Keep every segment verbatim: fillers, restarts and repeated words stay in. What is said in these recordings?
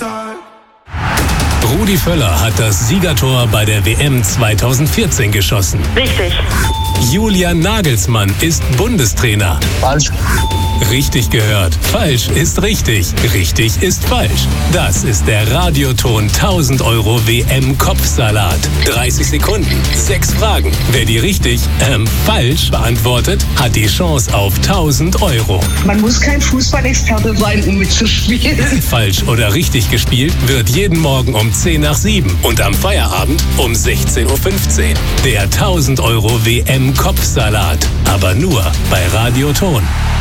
Rudi Völler hat das Siegertor bei der W M zweitausendvierzehn geschossen. Richtig. Julian Nagelsmann ist Bundestrainer. Falsch. Richtig gehört. Falsch ist richtig. Richtig ist falsch. Das ist der Radioton tausend Euro W M-Kopfsalat. dreißig Sekunden, sechs Fragen. Wer die richtig, ähm, falsch beantwortet, hat die Chance auf tausend Euro. Man muss kein Fußballexperte sein, um mitzuspielen. Falsch oder richtig gespielt wird jeden Morgen um zehn nach sieben und am Feierabend um sechzehn Uhr fünfzehn. Der tausend Euro W M-Kopfsalat. Aber nur bei Radioton.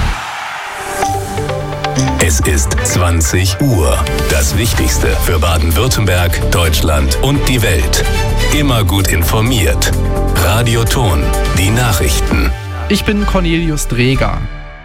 Es ist zwanzig Uhr. Das Wichtigste für Baden-Württemberg, Deutschland und die Welt. Immer gut informiert. Radioton. Die Nachrichten. Ich bin Cornelius Dreger.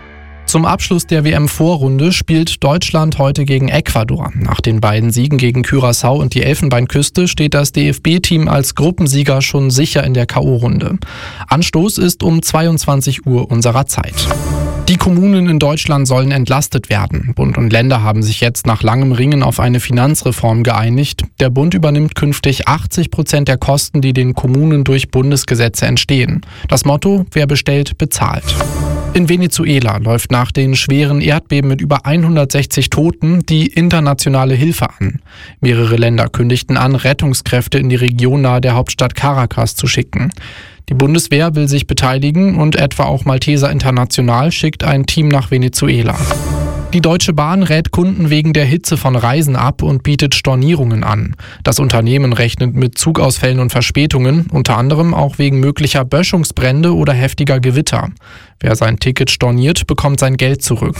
Zum Abschluss der W M-Vorrunde spielt Deutschland heute gegen Ecuador. Nach den beiden Siegen gegen Curaçao und die Elfenbeinküste steht das D F B-Team als Gruppensieger schon sicher in der K O-Runde. Anstoß ist um zweiundzwanzig Uhr unserer Zeit. Die Kommunen in Deutschland sollen entlastet werden. Bund und Länder haben sich jetzt nach langem Ringen auf eine Finanzreform geeinigt. Der Bund übernimmt künftig achtzig Prozent der Kosten, die den Kommunen durch Bundesgesetze entstehen. Das Motto: Wer bestellt, bezahlt. In Venezuela läuft nach den schweren Erdbeben mit über hundertsechzig Toten die internationale Hilfe an. Mehrere Länder kündigten an, Rettungskräfte in die Region nahe der Hauptstadt Caracas zu schicken. Die Bundeswehr will sich beteiligen und etwa auch Malteser International schickt ein Team nach Venezuela. Die Deutsche Bahn rät Kunden wegen der Hitze von Reisen ab und bietet Stornierungen an. Das Unternehmen rechnet mit Zugausfällen und Verspätungen, unter anderem auch wegen möglicher Böschungsbrände oder heftiger Gewitter. Wer sein Ticket storniert, bekommt sein Geld zurück.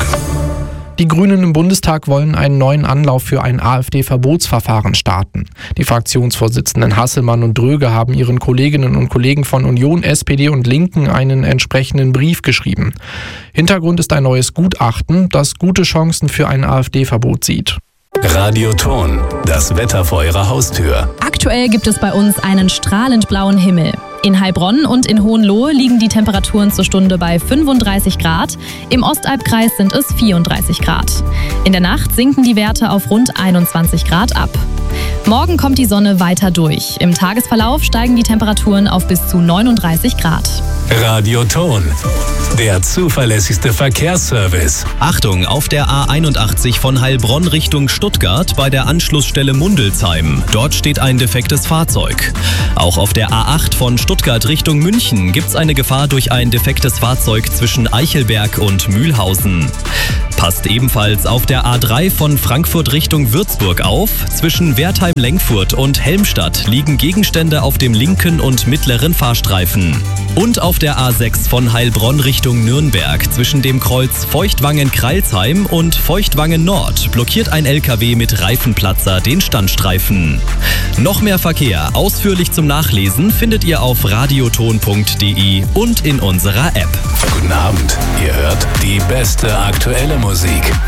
Die Grünen im Bundestag wollen einen neuen Anlauf für ein AfD-Verbotsverfahren starten. Die Fraktionsvorsitzenden Hasselmann und Dröge haben ihren Kolleginnen und Kollegen von Union, S P D und Linken einen entsprechenden Brief geschrieben. Hintergrund ist ein neues Gutachten, das gute Chancen für ein AfD-Verbot sieht. Radioton. Das Wetter vor Ihrer Haustür. Aktuell gibt es bei uns einen strahlend blauen Himmel. In Heilbronn und in Hohenlohe liegen die Temperaturen zur Stunde bei fünfunddreißig Grad. Im Ostalbkreis sind es vierunddreißig Grad. In der Nacht sinken die Werte auf rund einundzwanzig Grad ab. Morgen kommt die Sonne weiter durch. Im Tagesverlauf steigen die Temperaturen auf bis zu neununddreißig Grad. Radioton. Der zuverlässigste Verkehrsservice. Achtung, auf der A einundachtzig von Heilbronn Richtung Stuttgart bei der Anschlussstelle Mundelsheim. Dort steht ein defektes Fahrzeug. Auch auf der A acht von Stuttgart Richtung München gibt's eine Gefahr durch ein defektes Fahrzeug zwischen Eichelberg und Mühlhausen. Passt ebenfalls auf der A drei von Frankfurt Richtung Würzburg auf. Zwischen Wertheim-Lengfurt und Helmstadt liegen Gegenstände auf dem linken und mittleren Fahrstreifen. Und auf der A sechs von Heilbronn Richtung Nürnberg zwischen dem Kreuz Feuchtwangen-Kreilsheim und Feuchtwangen-Nord blockiert ein L K W mit Reifenplatzer den Standstreifen. Noch mehr Verkehr ausführlich zum Nachlesen findet ihr auf radioton punkt de und in unserer App. Guten Abend. Ihr hört die beste aktuelle Musik